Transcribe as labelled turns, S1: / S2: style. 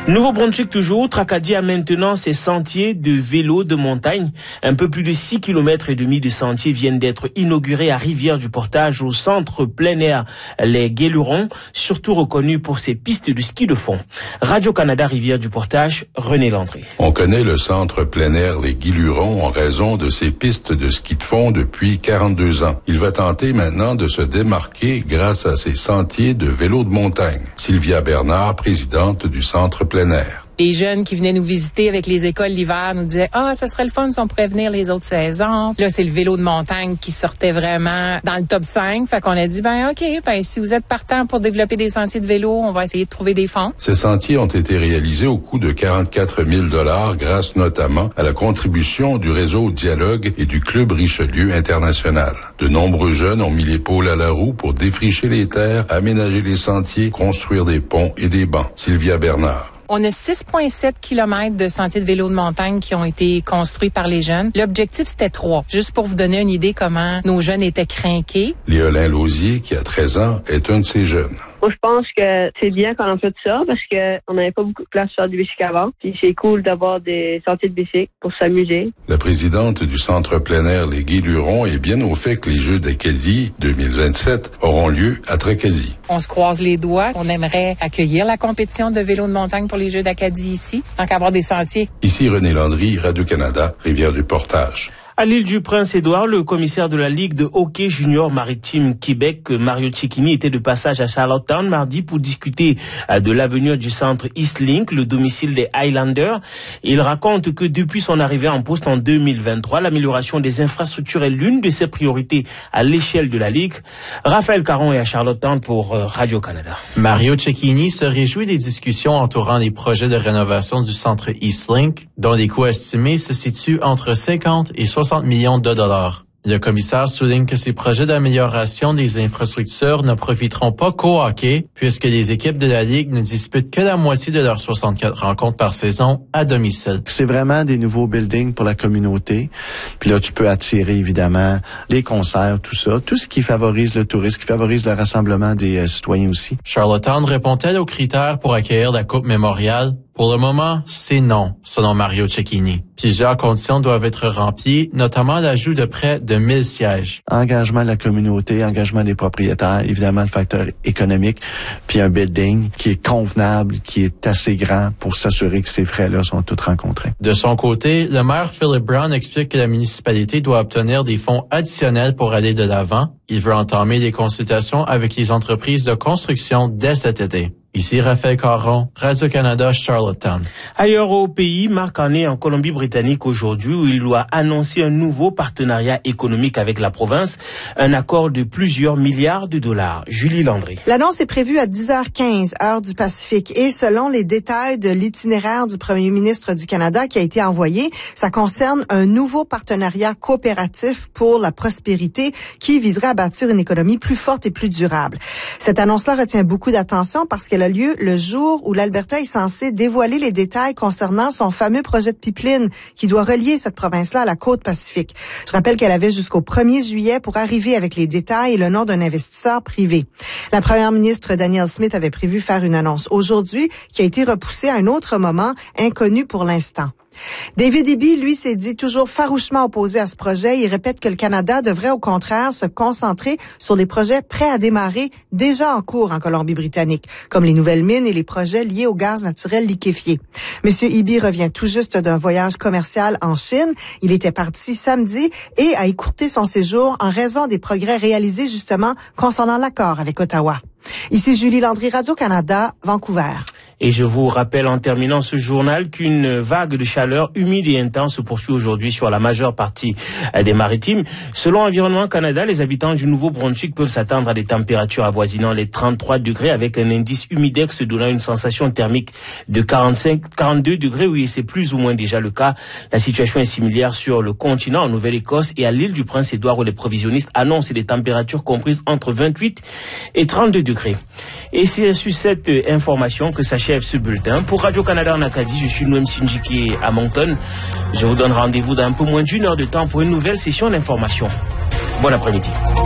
S1: Nouveau-Brunswick toujours, Tracadie a maintenant ses sentiers de vélo de montagne. Un peu plus de 6,5 km de sentiers viennent d'être inaugurés à Rivière-du-Portage au centre plein air Les Guélurons, surtout reconnu pour ses pistes de ski de fond. Radio-Canada Rivière-du-Portage, René Landry.
S2: On connaît le centre plein air Les Guélurons en raison de ses pistes de ski de fond depuis 42 ans. Il va tenter maintenant de se démarquer grâce à ses sentiers de vélo de montagne. Sylvia Bernard, présidente du centre plein air.
S3: Les jeunes qui venaient nous visiter avec les écoles l'hiver nous disaient « Ah, ça serait le fun si on pourrait venir les autres saisons. » Là, c'est le vélo de montagne qui sortait vraiment dans le top 5. Fait qu'on a dit « OK, si vous êtes partant pour développer des sentiers de vélo, on va essayer de trouver des fonds. »
S2: Ces sentiers ont été réalisés au coût de 44 000 $ grâce notamment à la contribution du réseau Dialogue et du Club Richelieu International. De nombreux jeunes ont mis l'épaule à la roue pour défricher les terres, aménager les sentiers, construire des ponts et des bancs. Sylvia Bernard.
S3: On a 6,7 km de sentiers de vélo de montagne qui ont été construits par les jeunes. L'objectif, c'était 3. Juste pour vous donner une idée comment nos jeunes étaient crinqués.
S2: Léolin Lausier, qui a 13 ans, est un de ces jeunes.
S4: Moi, je pense que c'est bien qu'on en fait ça parce que on n'avait pas beaucoup de place sur du bicycle avant. Puis c'est cool d'avoir des sentiers de bicycle pour s'amuser.
S2: La présidente du centre plein air Les Guélurons est bien au fait que les Jeux d'Acadie 2027 auront lieu à Tracadie.
S3: On se croise les doigts. On aimerait accueillir la compétition de vélo de montagne pour les Jeux d'Acadie ici, tant qu'avoir des sentiers.
S2: Ici René Landry, Radio-Canada, Rivière-du-Portage.
S1: À l'île du Prince-Édouard, le commissaire de la Ligue de hockey junior maritime Québec, Mario Cecchini, était de passage à Charlottetown mardi pour discuter de l'avenir du centre Eastlink, le domicile des Highlanders. Il raconte que depuis son arrivée en poste en 2023, l'amélioration des infrastructures est l'une de ses priorités à l'échelle de la Ligue. Raphaël Caron est à Charlottetown pour Radio-Canada.
S5: Mario Cecchini se réjouit des discussions entourant les projets de rénovation du centre Eastlink, dont les coûts estimés se situent entre 50 et 60 millions de dollars. Le commissaire souligne que ces projets d'amélioration des infrastructures ne profiteront pas qu'au hockey, puisque les équipes de la Ligue ne disputent que la moitié de leurs 64 rencontres par saison à domicile.
S6: C'est vraiment des nouveaux buildings pour la communauté. Puis là, tu peux attirer évidemment les concerts, tout ça. Tout ce qui favorise le tourisme, qui favorise le rassemblement des citoyens aussi.
S5: Charlottetown répond-elle aux critères pour accueillir la Coupe Mémorial? Pour le moment, c'est non, selon Mario Cecchini. Plusieurs conditions doivent être remplies, notamment l'ajout de près de 1000 sièges.
S6: Engagement de la communauté, engagement des propriétaires, évidemment le facteur économique, puis un building qui est convenable, qui est assez grand pour s'assurer que ces frais-là sont tous rencontrés.
S5: De son côté, le maire Philip Brown explique que la municipalité doit obtenir des fonds additionnels pour aller de l'avant. Il veut entamer des consultations avec les entreprises de construction dès cet été. Ici Raphaël Caron, Radio-Canada, Charlottetown.
S1: Ailleurs au pays, Marc en est en Colombie-Britannique aujourd'hui où il doit annoncer un nouveau partenariat économique avec la province, un accord de plusieurs milliards de dollars. Julie Landry.
S7: L'annonce est prévue à 10h15, heure du Pacifique. Et selon les détails de l'itinéraire du premier ministre du Canada qui a été envoyé, ça concerne un nouveau partenariat coopératif pour la prospérité qui viserait à bâtir une économie plus forte et plus durable. Cette annonce-là retient beaucoup d'attention parce qu'elle a lieu le jour où l'Alberta est censé dévoiler les détails concernant son fameux projet de pipeline qui doit relier cette province-là à la côte Pacifique. Je rappelle qu'elle avait jusqu'au 1er juillet pour arriver avec les détails et le nom d'un investisseur privé. La première ministre Danielle Smith avait prévu faire une annonce aujourd'hui qui a été repoussée à un autre moment inconnu pour l'instant. David Eby, lui, s'est dit toujours farouchement opposé à ce projet. Il répète que le Canada devrait au contraire se concentrer sur les projets prêts à démarrer déjà en cours en Colombie-Britannique, comme les nouvelles mines et les projets liés au gaz naturel liquéfié. Monsieur Eby revient tout juste d'un voyage commercial en Chine. Il était parti samedi et a écourté son séjour en raison des progrès réalisés justement concernant l'accord avec Ottawa. Ici Julie Landry, Radio-Canada, Vancouver.
S1: Et je vous rappelle en terminant ce journal qu'une vague de chaleur humide et intense se poursuit aujourd'hui sur la majeure partie des maritimes. Selon Environnement Canada, les habitants du Nouveau-Brunswick peuvent s'attendre à des températures avoisinant les 33 degrés avec un indice humidex donnant une sensation thermique de 42 degrés. Oui, c'est plus ou moins déjà le cas. La situation est similaire sur le continent, en Nouvelle-Écosse et à l'île du Prince-Édouard où les provisionnistes annoncent des températures comprises entre 28 et 32 degrés. Et c'est sur cette information que s'achève ce bulletin. Pour Radio-Canada en Acadie, je suis Noem Sinjiki à Moncton. Je vous donne rendez-vous dans un peu moins d'une heure de temps pour une nouvelle session d'information. Bon après-midi.